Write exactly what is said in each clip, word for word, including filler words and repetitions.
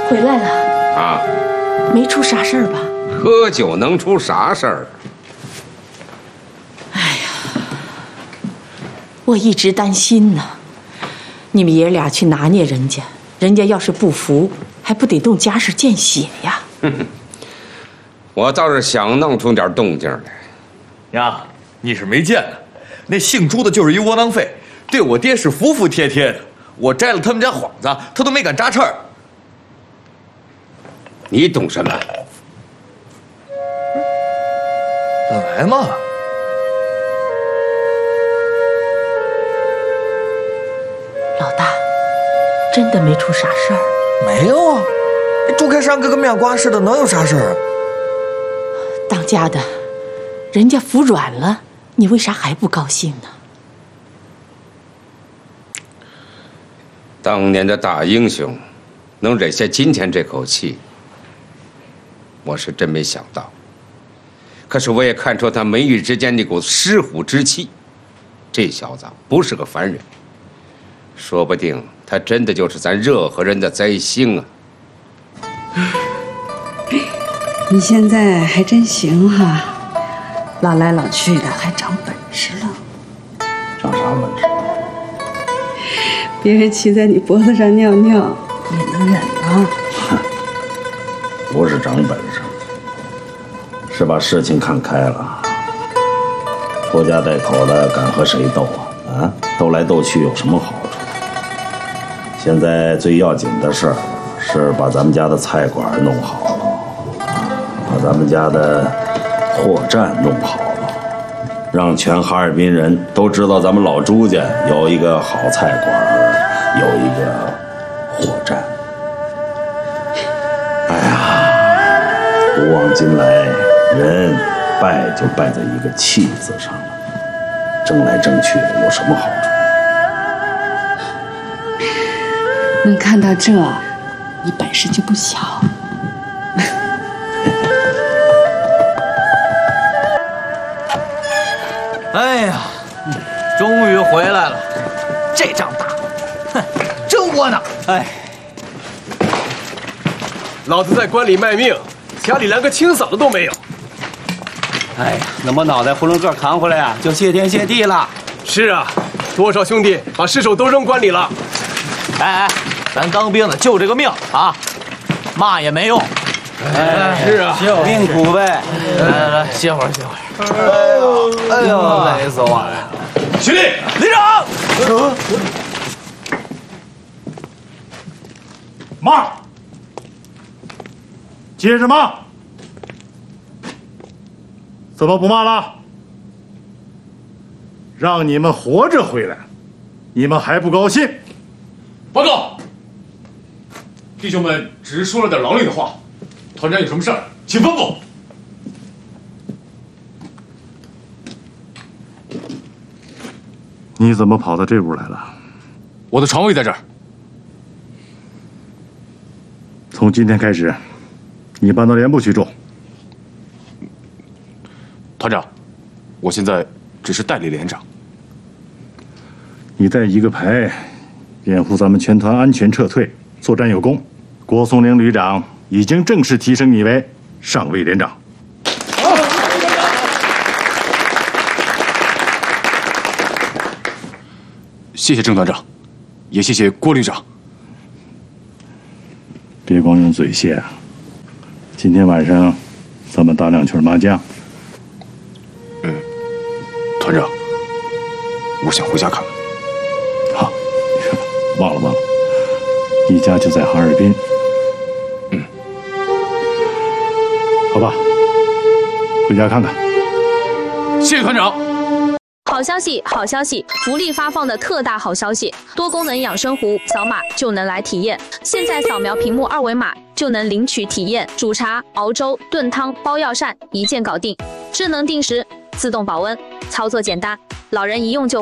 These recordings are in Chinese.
回来了啊， 没出啥事儿吧？ 喝酒能出啥事儿？ 哎呀，我一直担心呢。你们爷俩去拿捏人家，人家要是不服，还不得动家事见血呀？ 我倒是想弄出点动静来。 呀，你是没见呢，那姓朱的就是一窝囊废，对我爹是服服帖帖的。我摘了他们家幌子，他都没敢扎翅儿。 你懂什么？ 本来嘛。 老大，真的没出啥事儿？ 没有啊，朱开山跟个面瓜似的，能有啥事儿啊？ 当家的，人家服软了，你为啥还不高兴呢？ 当年的大英雄，能忍下今天这口气，我是真没想到。可是我也看出他眉宇之间那股狮虎之气，这小子不是个凡人，说不定他真的就是咱热河人的灾星啊！ 你现在还真行哈，老来老去的还长本事了。 长啥本事？ 别人骑在你脖子上尿尿也能忍啊。 不是长本事，是把事情看开了。拖家带口的敢和谁斗啊？啊，斗来斗去有什么好处？现在最要紧的事儿是把咱们家的菜馆弄好了，把咱们家的货站弄好了，让全哈尔滨人都知道咱们老朱家有一个好菜馆，有一个货站。哎呀，古往今来，人败就败在一个气字上了，争来争去的有什么好处？ 能看到这，你本事就不小。 哎呀，终于回来了，这仗打，哼，真窝囊。哎， 老子在关里卖命，家里连个清扫的都没有。 哎呀，能把脑袋囫囵个扛回来呀，就谢天谢地了。 是啊，多少兄弟把尸首都扔关里了。 哎哎，咱当兵的就这个命啊，骂也没用。 哎，是啊， 命苦呗。来来来，歇会儿歇会儿。哎呦哎呦，累死我了！ 起立， 连长。 骂，接着骂。怎么不骂了？让你们活着回来，你们还不高兴？ 报告，弟兄们只是说了点劳累的话，团长有什么事儿，请吩咐。 你怎么跑到这屋来了？ 我的床位在这儿。 从今天开始，你搬到连部去住。 团长，我现在只是代理连长。 你带一个排，掩护咱们全团安全撤退，作战有功。郭松龄旅长已经正式提升你为上尉连长。 谢谢郑团长，也谢谢郭旅长。 别光用嘴谢啊！今天晚上咱们打两圈麻将。 嗯，团长，我想回家看看。 好，忘了忘了，你家就在哈尔滨。 嗯， 好吧，回家看看。 谢谢团长。 好消息，好消息！福利发放的特大好消息，多功能养生壶，扫码就能来体验。现在扫描屏幕二维码就能领取体验，煮茶、熬粥、炖汤、包药膳，一键搞定。智能定时，自动保温，操作简单，老人一用就会。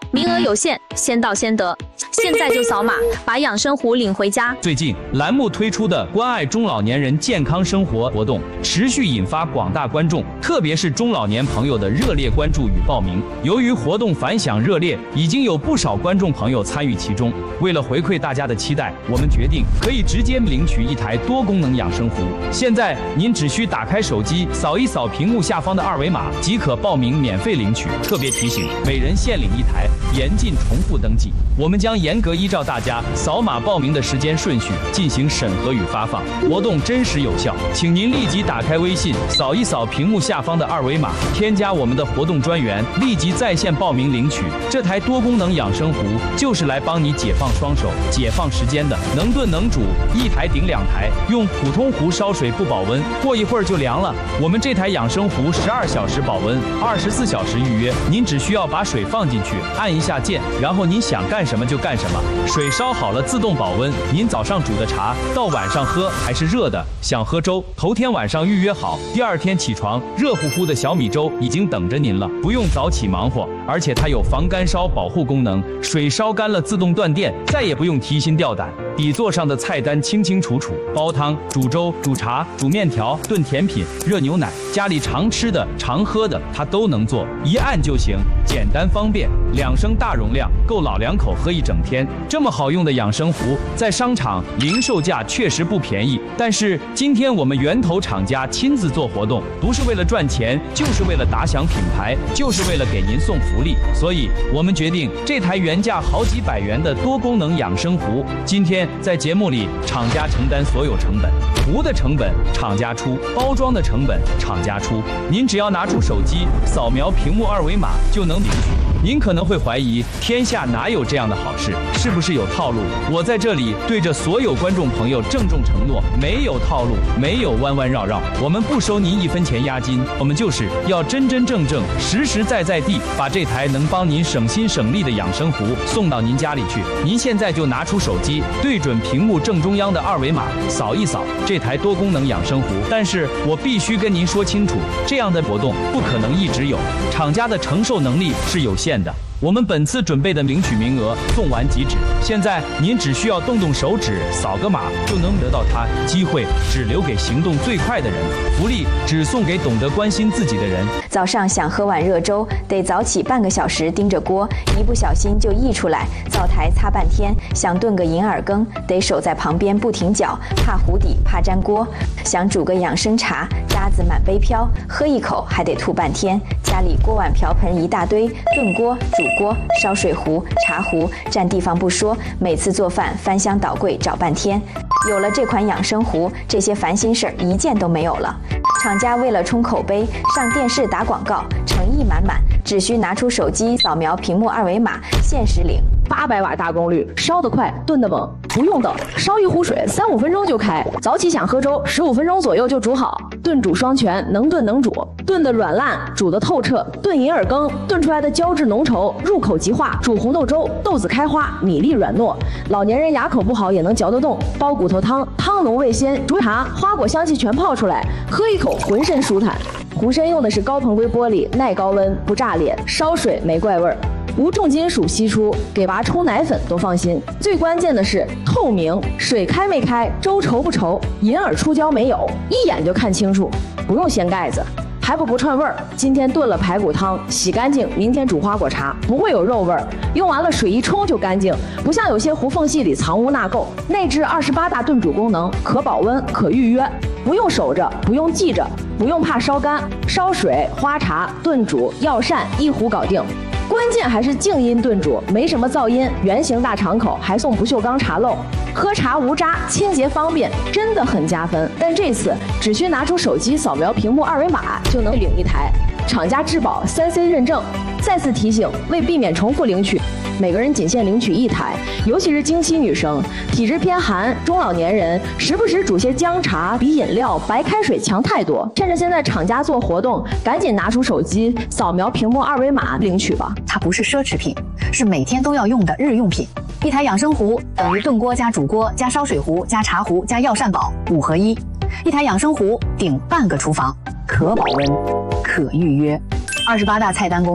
名额有限，先到先得。现在就扫码，把养生壶领回家。 最近栏目推出的关爱中老年人健康生活活动，持续引发广大观众，特别是中老年朋友的热烈关注与报名。由于活动反响热烈，已经有不少观众朋友参与其中。为了回馈大家的期待，我们决定可以直接领取一台多功能养生壶。现在您只需打开手机，扫一扫屏幕下方的二维码，即可报名免费领取。特别提醒，每人限领一台，严禁重复登记。我们将严格依照大家扫码报名的时间顺序进行审核与发放，活动真实有效。请您立即打开微信，扫一扫屏幕下方的二维码，添加我们的活动专员，立即在线报名领取。这台多功能养生壶就是来帮你解放双手、解放时间的，能炖能煮，一台顶两台。用普通壶烧水不保温，过一会儿就凉了。我们这台养生壶十二小时保温，二十四小时预约。您只需要把水放进去，按一下键，然后您想干什么就干什么。水烧好了自动保温，您早上煮的茶到晚上喝还是热的。想喝粥，头天晚上预约好，第二天起床热乎乎的小米粥已经等着您了，不用早起忙活。而且它有防干烧保护功能，水烧干了自动断电，再也不用提心吊胆。底座上的菜单清清楚楚，煲汤、煮粥、煮茶、煮面条、炖甜品、热牛奶，家里常吃的、常喝的，它都能做，一按就行，简单方便。两升大容量，够老两口喝一整天。这么好用的养生壶，在商场零售价确实不便宜，但是今天我们源头厂家亲自做活动，不是为了赚钱，就是为了打响品牌，就是为了给您送福利。所以我们决定，这台原价好几百元的多功能养生壶，今天在节目里厂家承担所有成本，壶的成本厂家出，包装的成本厂家出。您只要拿出手机，扫描屏幕二维码就能领取。您可能会怀疑，天下哪有这样的好事？是不是有套路？我在这里对着所有观众朋友郑重承诺，没有套路，没有弯弯绕绕，我们不收您一分钱押金，我们就是要真真正正、实实在在地把这台能帮您省心省力的养生壶送到您家里去。您现在就拿出手机，对准屏幕正中央的二维码，扫一扫这台多功能养生壶。但是我必须跟您说清楚，这样的活动不可能一直有，厂家的承受能力是有限的。我们本次准备的领取名额送完即止，现在您只需要动动手指，扫个码就能得到它。机会只留给行动最快的人，福利只送给懂得关心自己的人。 早上想喝碗热粥，得早起半个小时盯着锅，一不小心就溢出来，灶台擦半天。想炖个银耳羹，得守在旁边不停搅，怕糊底，怕粘锅。想煮个养生茶，渣子满杯飘，喝一口还得吐半天。家里锅碗瓢盆一大堆，炖锅、煮锅、烧水壶、茶壶，占地方不说，每次做饭翻箱倒柜找半天。有了这款养生壶，这些烦心事儿一件都没有了。厂家为了冲口碑，上电视打广告，诚意满满，只需拿出手机扫描屏幕二维码，限时领。 八百瓦大功率，烧得快，炖得猛，不用等，烧一壶水三五分钟就开。早起想喝粥，十五分钟左右就煮好。炖煮双全，能炖能煮，炖得软烂，煮得透彻。炖银耳羹，炖出来的胶质浓稠，入口即化。煮红豆粥，豆子开花，米粒软糯，老年人牙口不好也能嚼得动。煲骨头汤，汤浓味鲜，煮茶花果香气全泡出来，喝一口浑身舒坦。壶身用的是高硼硅玻璃，耐高温，不炸裂，烧水没怪味儿。无重金属析出，给娃冲奶粉都放心。最关键的是透明，水开没开，粥稠不稠，银耳出胶没有，一眼就看清楚，不用掀盖子。还不不串味儿，今天炖了排骨汤，洗干净，明天煮花果茶，不会有肉味儿。用完了水一冲就干净，不像有些壶缝隙里藏污纳垢。内置二十八大炖煮功能，可保温，可预约，不用守着，不用记着，不用怕烧干，烧水、花茶、炖煮、药膳一壶搞定。关键还是静音炖煮，没什么噪音，圆形大敞口，还送不锈钢茶漏，喝茶无渣，清洁方便，真的很加分。但这次只需拿出手机扫描屏幕二维码就能领一台，厂家质保三 C 认证。再次提醒，为避免重复领取，每个人仅限领取一台，尤其是经期女生、体质偏寒、中老年人，时不时煮些姜茶比饮料、白开水强太多。趁着现在厂家做活动，赶紧拿出手机扫描屏幕二维码领取吧。 它不是奢侈品，是每天都要用的日用品。一台养生壶等于炖锅加煮锅加烧水壶加茶壶加药膳宝五合一，一台养生壶顶半个厨房，可保温，可预约。二十八大菜单功能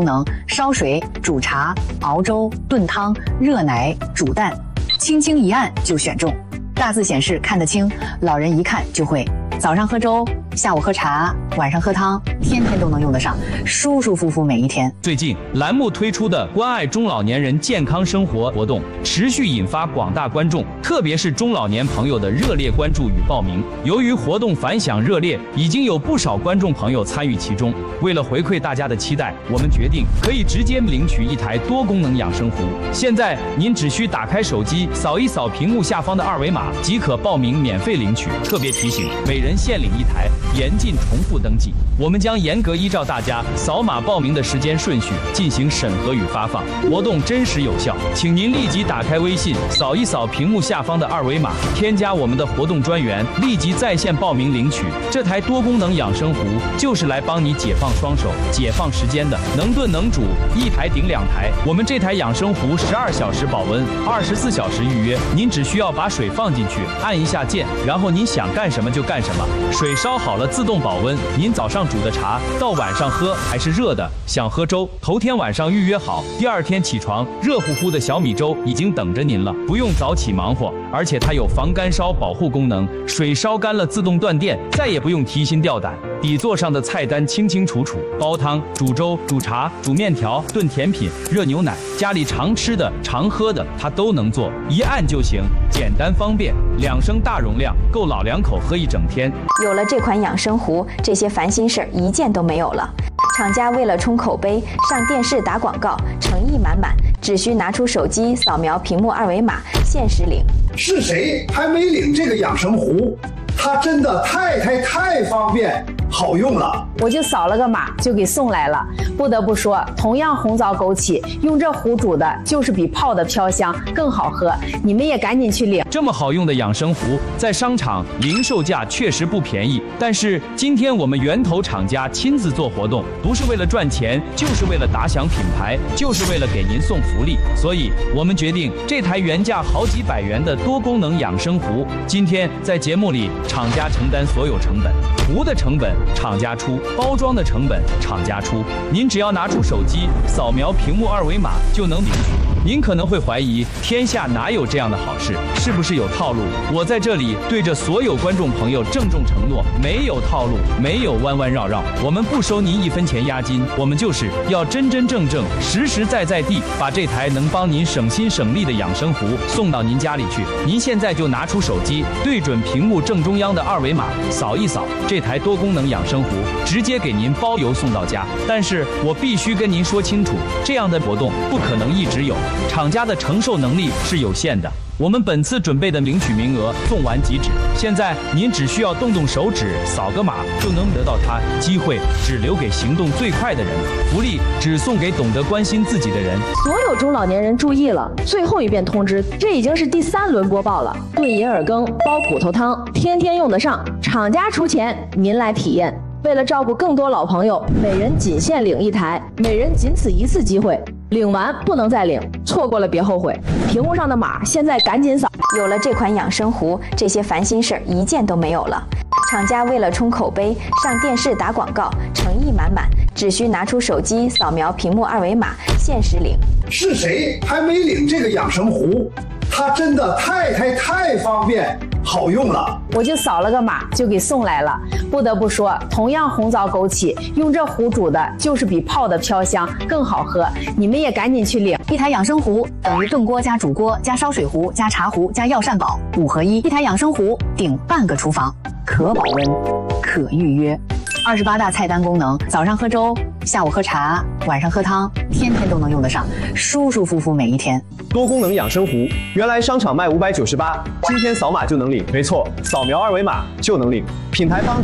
烧水、煮茶、熬粥、炖汤、热奶、煮蛋，轻轻一按就选中。大字显示看得清，老人一看就会。早上喝粥，下午喝茶，晚上喝汤，天天都能用得上，舒舒服服每一天。 最近栏目推出的关爱中老年人健康生活活动，持续引发广大观众，特别是中老年朋友的热烈关注与报名。由于活动反响热烈，已经有不少观众朋友参与其中。为了回馈大家的期待，我们决定可以直接领取一台多功能养生壶。现在您只需打开手机，扫一扫屏幕下方的二维码，即可报名免费领取。特别提醒，每人限领一台，严禁重复登记。我们将严格依照大家扫码报名的时间顺序进行审核与发放，活动真实有效。请您立即打开微信，扫一扫屏幕下方的二维码，添加我们的活动专员，立即在线报名领取。这台多功能养生壶就是来帮你解放双手、解放时间的，能炖能煮，一台顶两台。我们这台养生壶十二小时保温，二十四小时预约。您只需要把水放进去，按一下键，然后您想干什么就干什么。水烧好了自动保温，您早上煮的茶到晚上喝还是热的。想喝粥，头天晚上预约好，第二天起床，热乎乎的小米粥已经等着您了，不用早起忙活。而且它有防干烧保护功能，水烧干了自动断电，再也不用提心吊胆。底座上的菜单清清楚楚，煲汤、煮粥、煮茶、煮面条、炖甜品、热牛奶，家里常吃的、常喝的，它都能做，一按就行，简单方便。两升大容量，够老两口喝一整天。 有了这款养生壶，这些烦心事儿一件都没有了。厂家为了冲口碑，上电视打广告，诚意满满，只需拿出手机扫描屏幕二维码，限时领。 是谁还没领这个养生壶？它真的太太太方便好用了， 我就扫了个码就给送来了。不得不说，同样红枣枸杞，用这壶煮的就是比泡的飘香更好喝。你们也赶紧去领。 这么好用的养生壶，在商场零售价确实不便宜，但是今天我们源头厂家亲自做活动，不是为了赚钱，就是为了打响品牌，就是为了给您送福利。所以我们决定，这台原价好几百元的多功能养生壶，今天在节目里厂家承担所有成本，壶的成本厂家出，包装的成本厂家出。您只要拿出手机，扫描屏幕二维码就能领取。您可能会怀疑，天下哪有这样的好事？是不是有套路？我在这里对着所有观众朋友郑重承诺，没有套路，没有弯弯绕绕，我们不收您一分钱押金，我们就是要真真正正、实实在在地把这台能帮您省心省力的养生壶送到您家里去。您现在就拿出手机，对准屏幕正中央的二维码，扫一扫，这台多功能养生壶直接给您包邮送到家。但是我必须跟您说清楚，这样的活动不可能一直有，厂家的承受能力是有限的。我们本次准备的领取名额送完即止，现在您只需要动动手指，扫个码就能得到它。机会只留给行动最快的人，福利只送给懂得关心自己的人。 所有中老年人注意了，最后一遍通知，这已经是第三轮播报了。炖银耳羹、煲骨头汤，天天用得上，厂家出钱，您来体验。为了照顾更多老朋友，每人仅限领一台，每人仅此一次机会，领完不能再领，错过了别后悔。屏幕上的码现在赶紧扫。 有了这款养生壶，这些烦心事儿一件都没有了。厂家为了冲口碑，上电视打广告，诚意满满，只需拿出手机扫描屏幕二维码，限时领。 是谁还没领这个养生壶？它真的太太太方便好用了， 我就扫了个码就给送来了。不得不说，同样红枣枸杞，用这壶煮的就是比泡的飘香更好喝。你们也赶紧去领。 一台养生壶等于炖锅加煮锅加烧水壶加茶壶加药膳宝五合一，一台养生壶顶半个厨房，可保温，可预约。二十八大菜单功能，早上喝粥，下午喝茶，晚上喝汤，天天都能用得上，舒舒服服每一天。 多功能养生壶，原来商场卖五百九十八，今天扫码就能领。没错，扫描二维码就能领。品牌方